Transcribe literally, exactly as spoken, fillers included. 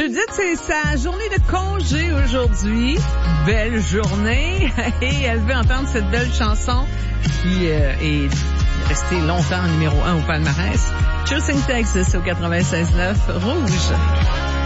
Judith, c'est sa journée de congé aujourd'hui. Belle journée. Et elle veut entendre cette belle chanson qui euh, est restée longtemps numéro un au palmarès. Choosing Texas au quatre-vingt-seize neuf Rouge.